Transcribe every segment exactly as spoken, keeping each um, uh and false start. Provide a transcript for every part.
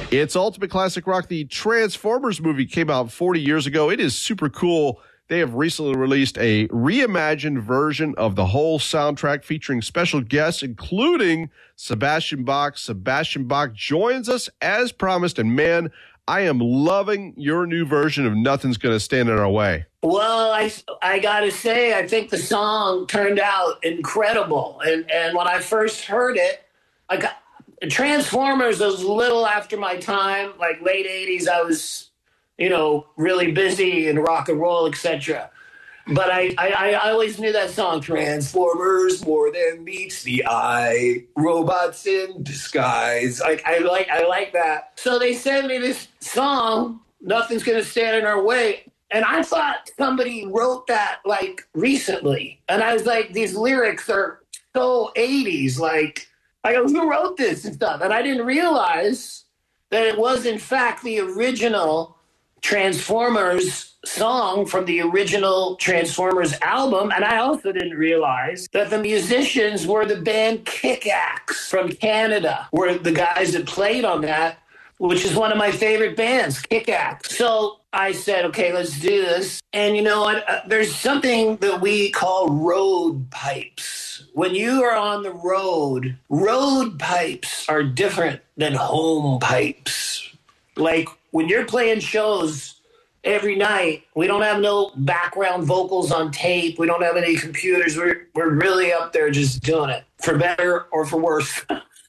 It's Ultimate Classic Rock. The Transformers movie came out forty years ago. It is super cool. They have recently released a reimagined version of the whole soundtrack featuring special guests, including Sebastian Bach. Sebastian Bach joins us as promised. And man, I am loving your new version of Nothing's Gonna Stand in Our Way. Well, I, I got to say, I think the song turned out incredible. And, and when I first heard it, I got Transformers was a little after my time, like late eighties. I was, you know, really busy in rock and roll, et cetera. But I, I, I always knew that song, Transformers, more than meets the eye, robots in disguise. Like I like I like that. So they sent me this song, Nothing's Gonna Stand in Our Way. And I thought somebody wrote that like recently. And I was like, these lyrics are so eighties, like I go, who wrote this and stuff? And I didn't realize that it was, in fact, the original Transformers song from the original Transformers album. And I also didn't realize that the musicians were the band Kick-Axe from Canada, were the guys that played on that, which is one of my favorite bands, Kick-Axe. So I said, okay, let's do this. And you know what? Uh, there's something that we call road pipes. When you are on the road, road pipes are different than home pipes. Like when you're playing shows every night, we don't have no background vocals on tape. We don't have any computers. We're, we're really up there just doing it, for better or for worse.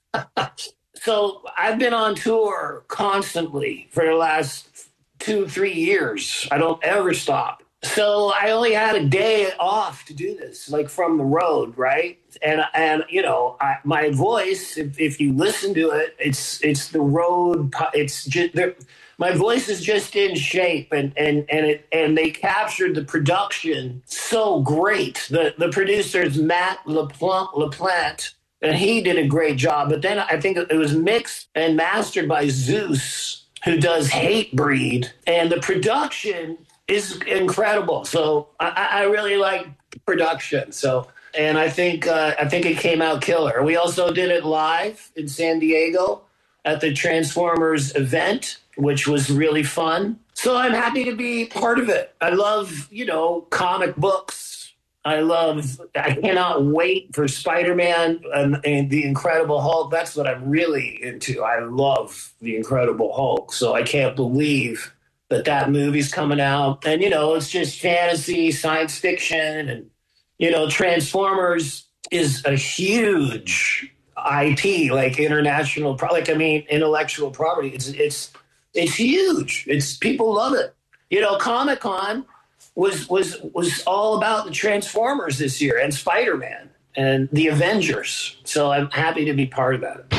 So I've been on tour constantly for the last two, three years. I don't ever stop. So I only had a day off to do this, like from the road, right? And and you know, I, my voice, if, if you listen to it, it's it's the road. It's just my voice is just in shape, and and and it and they captured the production so great. The the producer's Matt LaPlante, LaPlante, and he did a great job. But then I think it was mixed and mastered by Zeus, who does Hatebreed, and the production is incredible. So I, I really like production. So, and I think uh, I think it came out killer. We also did it live in San Diego at the Transformers event, which was really fun. So I'm happy to be part of it. I love, you know, comic books. I love, I cannot wait for Spider-Man and, and the Incredible Hulk. That's what I'm really into. I love the Incredible Hulk. So I can't believe that that movie's coming out. And, you know, it's just fantasy, science fiction. And, you know, Transformers is a huge I P, like international, like, I mean, intellectual property. It's, it's, it's huge. It's, people love it. You know, Comic-Con was, was, was all about the Transformers this year and Spider-Man and the Avengers. So I'm happy to be part of that.